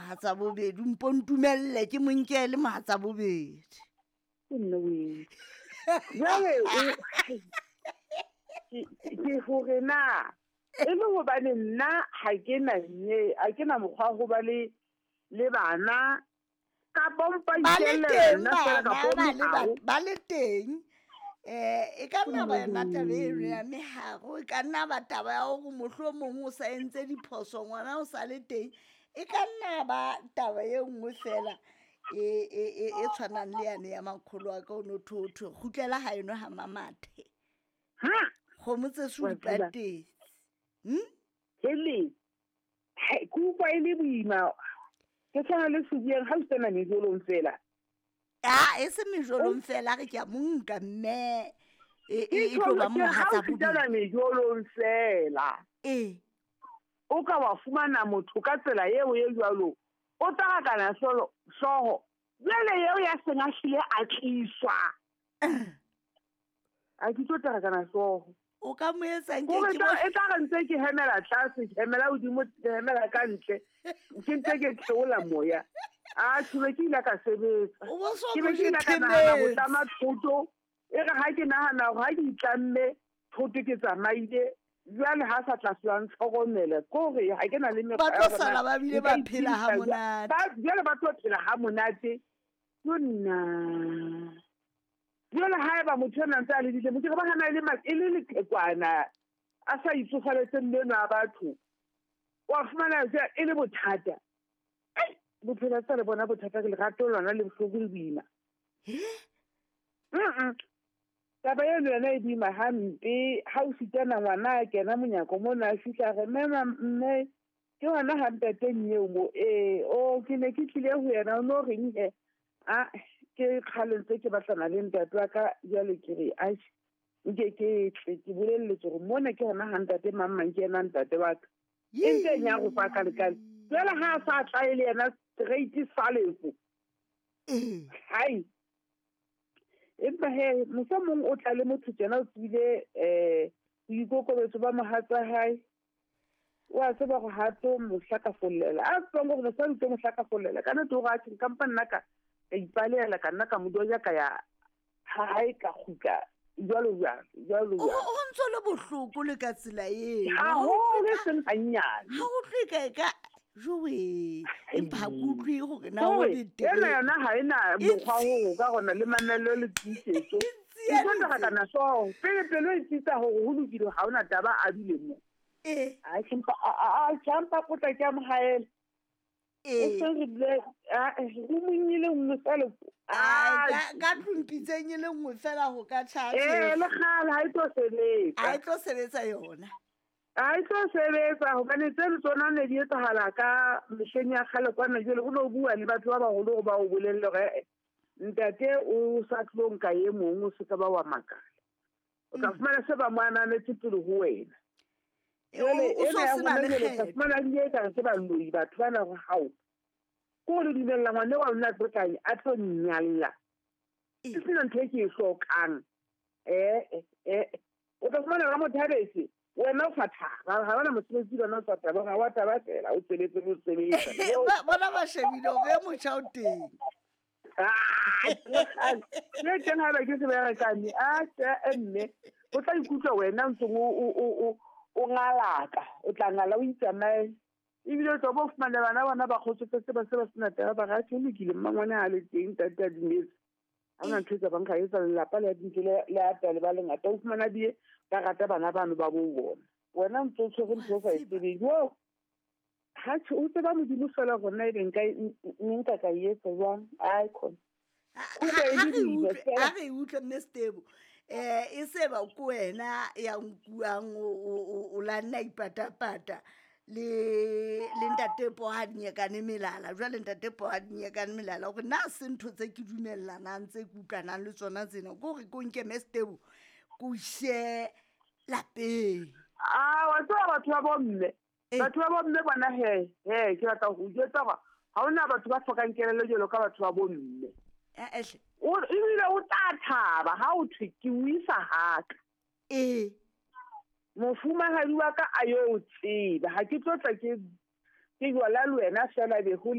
mohatsa bobedi mpontumelle ke monkele mohatsa bobedi nne we jale ke hore na e le hobane nna ha ke na mokgwa go ba le bana ka pompa ikella nna fela ka pompa ba le teng e ka nna ba yona taba eno ya meharo e ka nna ba taba ya gore mohlomong o sa entse diphoso ngwana o sa le teng e ka nna ba taba e nngwe fela e tshwanang le yane ya makgolo wa ka o no thotho gutlela ha eno ha mamathe kgomo tse se dipatetse hele ke utlwa e le boima ke tshwana le sebiyeng ha o tsena mejolong fela e se mejolong fela re ke a monka mme e tlo ba mohatsa bobedi ha o tsena mejolong fela o ka wa fumana motho ka tsela eo e jwalo o tarakana hlooho jwale eo ya sengahlile a tliswa a ke tlo tarakana hlooho o ka mo etsa ke tla re ntse ke hemela tlase ke hemela hodimo ke hemela ka ntle ke ntse ke theola moya tshube ke ile ka sebetsa ke be ke ile ka nahana go tlama thoto e re ha ke nahana gore ha ke itlamme thoto ke tsamaile jwale ha sa tlaswang tlhokomele kore ha ke na le mekgwa ba tlo sala ba bile ba phela ha monate jwale ba tlo phela ha monate yonna jwale ha eba motho ena ntse a le ditle motho ba hana e le leqhekwana a sa itsofaletseng leno a batho wa fumana e le bothata bophelo tsa le bona bothata ke le gato lona le bohloko le boima taba eno yona e boima hampe ha o sitana ngwana a kena monyako mona a fihla re mme ke ngwana ha ntateng eo mo ke ne ke tlile ho yena o no reng ke kgalentse ke batlana le ntate wa ka jale ke re nke ke tle ke bolelletse gore mona ke gona ga ntate mang ke ena ntate wa ka e ntse nya go fa ka lekale jale ha a sa tlae le yena straight salefo hai empa mohlomong o tla le motho tjena o tsebile boikokobetso ba mohatsa hae wa tseba go hato mohlakafollela a tsong go mosadi tlo mohlakafollela kana to ga tsheng kampa nna ka ipalela ka nna ka modoja ka ya hae ka khuka jalo o ntse le bohloko le ka tsela eo ha ho le seng hanyane ha o tleka ka jowe empa kutlwi gore na o le teng ena yona ha ena mokgwa ho ka gona le manelo le tsetso e tla kana so pele e tsitsa ho lokile ha ona taba a dile mo a tsampa potla ke am haele se re ble go monyile nngwe fela ka tlumpitseng le nngwe fela go ka tšhatše le kgale ha e tlo sebetsa yona a e tlo sebetsa gobane tse le tsona ne di etsagala ka mehleng ya kgale kwana jele o ne o bua le batho ba bagolo go ba o bolelele gore ntate o sa tlong ka ye mongwe o se ka ba wa makala o tla fumana se ba mo ananetse pele go wena fumana di etsa se baloi batho ba na go gao ko le dumella ngwane wa lona tlokanye a tlo nnyalla e sena ntho e ke e hlokang o tla fumana ga mothabetse wena o fathaba ga bana mosebetsi lona o fathaba ga wa taba fela o tsebetse go sebetsa bona ba shebile o ge motšha o teng le teng ga ba ke se berekane mme o tla ikutlwa wena ntseng o ngalaka o tla ngala o itsamaye ebile o tla bo fumana bana bona ba kgotsofetse ba se ba sena taba ba ga ke lokile mmangwane a le teng tate a dumetse a ona ntho tsa banka etsa lelapa le a dintle le a tale ba lengata o fumana die ka rata bana bano ba bo bona wena ntse o tshwere ntho sa itsebedi ha o tseba modimo fela gona e beng ka nka ka etsa jwang icon ha re utlwe mme Stebo e se ba ko wena ya nkuang o la nna ipatapata le ntate po ha dinyekane melala jwa le ntate po ha dinyekane melala gore na se ntho tse ke dumellanang tse kukanang le tsona tsena go re ko nke mme Stebo ko she lapeng wa tswa batho ba bomme bona ke batla go jetsa ga ona batho ba tlhokang kelelo jelo ka batho ba bomme ebile o tla thaba ha o thwe ke o isa haka mofumahadi wa ka a yo tseba ha ke tlotla ke jwala le wena fela be